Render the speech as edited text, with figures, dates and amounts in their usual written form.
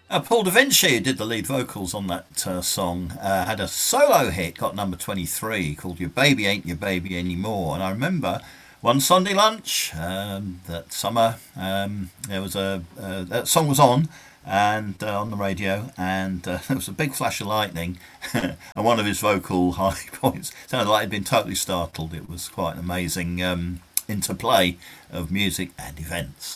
Paul Da Vinci, who did the lead vocals on that song, had a solo hit, got number 23, called Your Baby Ain't Your Baby Anymore. And I remember one Sunday lunch that summer, there was that song was on and on the radio, and there was a big flash of lightning, and one of his vocal high points sounded like he'd been totally startled. It was quite an amazing interplay of music and events.